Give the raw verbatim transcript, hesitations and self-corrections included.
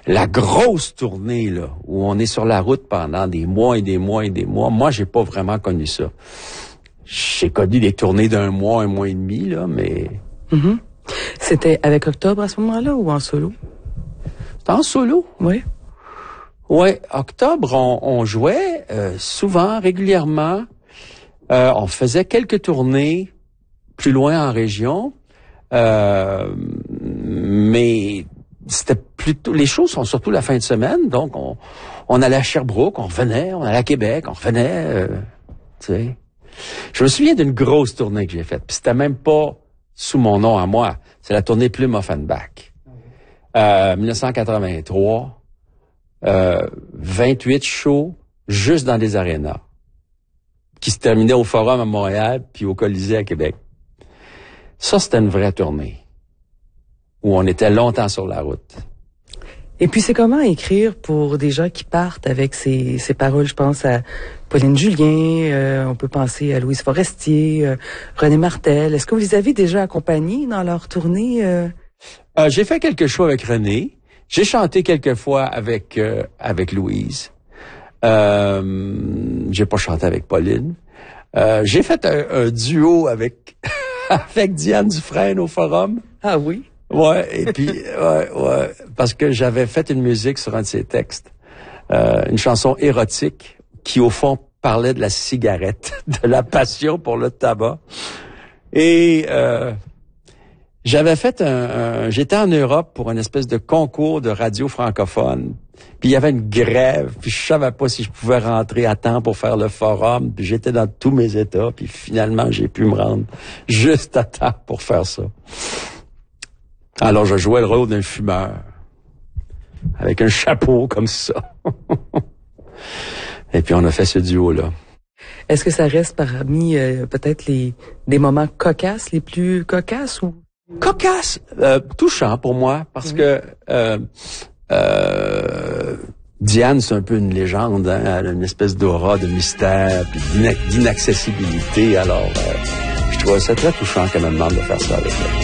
La grosse tournée, là, où on est sur la route pendant des mois et des mois et des mois, moi, j'ai pas vraiment connu ça. J'ai connu des tournées d'un mois, un mois et demi, là, mais... Mm-hmm. C'était avec Octobre à ce moment-là ou en solo? C'était en solo. Oui. Oui, Octobre, on, on jouait euh, souvent, régulièrement. Euh, on faisait quelques tournées plus loin en région, euh, mais c'était plutôt... Les shows sont surtout la fin de semaine, donc on, on allait à Sherbrooke, on revenait, on allait à Québec, on revenait, euh, tu sais. Je me souviens d'une grosse tournée que j'ai faite, puis c'était même pas sous mon nom à moi, c'est la tournée Plume Offenbach. Euh, dix-neuf cent quatre-vingt-trois, euh, vingt-huit shows juste dans des arénas, qui se terminaient au Forum à Montréal puis au Colisée à Québec. Ça, c'était une vraie tournée, où on était longtemps sur la route. Et puis, c'est comment écrire pour des gens qui partent avec ces, ces paroles? Je pense à Pauline Julien, euh, on peut penser à Louise Forestier, euh, René Martel. Est-ce que vous les avez déjà accompagnés dans leur tournée? Euh? Euh, j'ai fait quelques shows avec René. J'ai chanté quelques fois avec euh, avec Louise. Euh, j'ai pas chanté avec Pauline. Euh, j'ai fait un, un duo avec avec Diane Dufresne au Forum. Ah oui? Ouais, et puis ouais, ouais, parce que j'avais fait une musique sur un de ses textes, euh, une chanson érotique qui au fond parlait de la cigarette, de la passion pour le tabac. Et euh, j'avais fait un, un j'étais en Europe pour une espèce de concours de radio francophone. Puis il y avait une grève, puis je savais pas si je pouvais rentrer à temps pour faire le forum, puis j'étais dans tous mes états, puis finalement j'ai pu me rendre juste à temps pour faire ça. Alors, je jouais le rôle d'un fumeur, avec un chapeau comme ça. Et puis, on a fait ce duo-là. Est-ce que ça reste parmi euh, peut-être les des moments cocasses, les plus cocasses ou? Cocasse, euh, touchant pour moi, parce oui. que euh, euh, Diane, c'est un peu une légende, hein, elle a une espèce d'aura de mystère, puis d'inaccessibilité. Alors, euh, je trouvais ça très touchant qu'elle me demande de faire ça avec elle.